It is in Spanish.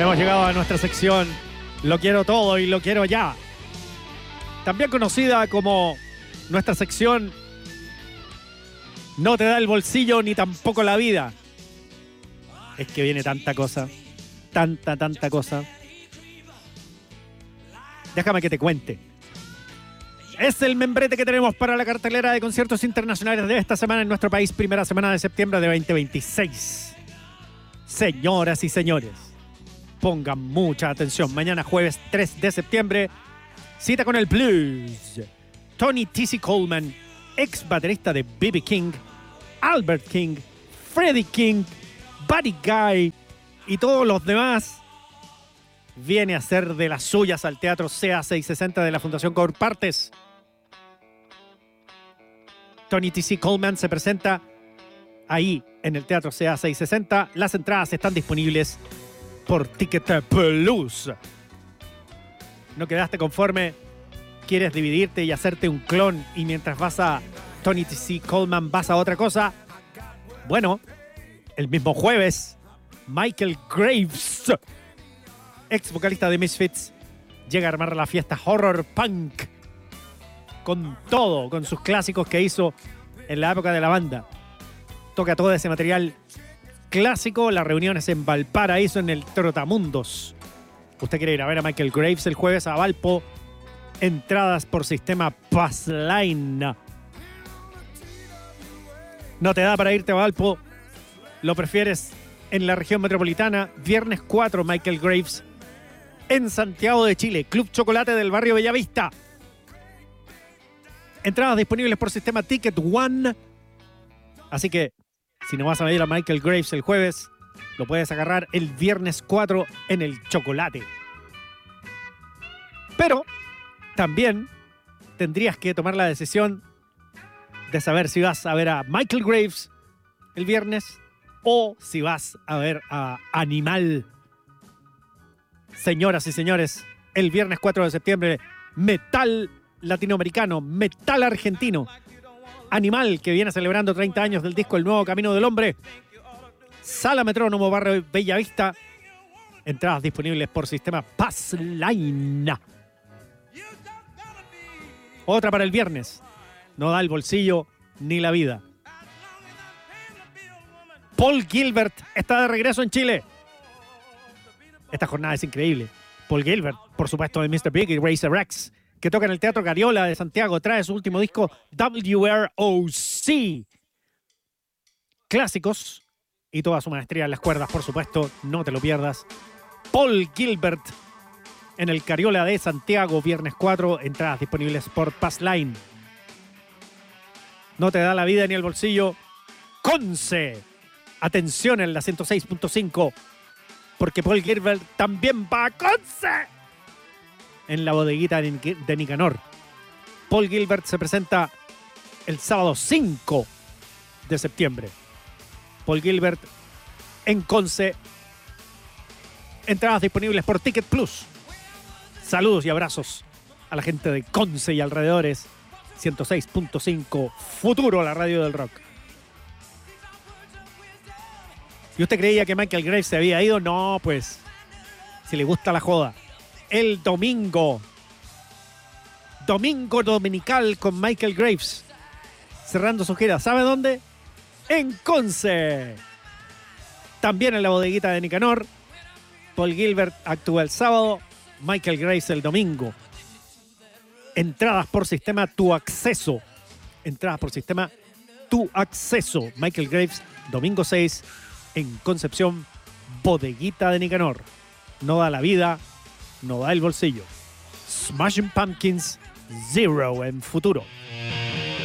Hemos llegado a nuestra sección Lo quiero todo y lo quiero ya. También conocida como nuestra sección No te da el bolsillo ni tampoco la vida. Es que viene tanta cosa. Tanta cosa. Déjame que te cuente. Es el membrete que tenemos para la cartelera de conciertos internacionales de esta semana en nuestro país, primera semana de septiembre de 2026. Señoras y señores, pongan mucha atención. Mañana jueves 3 de septiembre, cita con el blues. Tony T.C. Coleman, ex baterista de B.B. King, Albert King, Freddie King, Buddy Guy y todos los demás, viene a hacer de las suyas al Teatro CA660 de la Fundación Corpartes. Tony T.C. Coleman se presenta ahí en el Teatro CA660. Las entradas están disponibles por Ticket Plus. ¿No quedaste conforme? ¿Quieres dividirte y hacerte un clon y mientras vas a Tony T.C. Coleman vas a otra cosa? Bueno, el mismo jueves, Michael Graves, ex vocalista de Misfits, llega a armar la fiesta horror punk con todo, con sus clásicos que hizo en la época de la banda. Toca todo ese material clásico. La reunión es en Valparaíso, en el Trotamundos. Usted quiere ir a ver a Michael Graves el jueves a Valpo. Entradas por sistema Passline. No te da para irte a Valpo. Lo prefieres en la región metropolitana. Viernes 4, Michael Graves en Santiago de Chile. Club Chocolate del barrio Bellavista. Entradas disponibles por sistema Ticket One. Así que, si no vas a ver a Michael Graves el jueves, lo puedes agarrar el viernes 4 en el Chocolate. Pero también tendrías que tomar la decisión de saber si vas a ver a Michael Graves el viernes o si vas a ver a Animal. Señoras y señores, el viernes 4 de septiembre, metal latinoamericano, metal argentino. Animal, que viene celebrando 30 años del disco El Nuevo Camino del Hombre. Sala Metrónomo, barrio Bellavista. Entradas disponibles por sistema Passline. Otra para el viernes. No da el bolsillo ni la vida. Paul Gilbert está de regreso en Chile. Esta jornada es increíble. Paul Gilbert, por supuesto, de Mr. Big y Razor X, que toca en el Teatro Cariola de Santiago, trae su último disco WROC. Clásicos y toda su maestría en las cuerdas, por supuesto, no te lo pierdas. Paul Gilbert en el Cariola de Santiago, viernes 4, entradas disponibles por Passline. No te da la vida ni el bolsillo. Conce. Atención en la 106.5, porque Paul Gilbert también va a Conce. En la bodeguita de Nicanor. Paul Gilbert se presenta el sábado 5 de septiembre. Paul Gilbert en Conce. Entradas disponibles por Ticket Plus. Saludos y abrazos a la gente de Conce y alrededores. 106.5 Futuro, la radio del rock. ¿Y usted creía que Michael Graves se había ido? No, pues, si le gusta la joda. El domingo dominical con Michael Graves, cerrando su gira. ¿Sabe dónde? En Conce. También en la bodeguita de Nicanor. Paul Gilbert actúa el sábado, Michael Graves el domingo. Entradas por sistema Tu Acceso. Entradas por sistema Tu Acceso. Michael Graves, domingo 6, en Concepción, bodeguita de Nicanor. No da la vida, no da el bolsillo. Smashing Pumpkins, Zero en Futuro.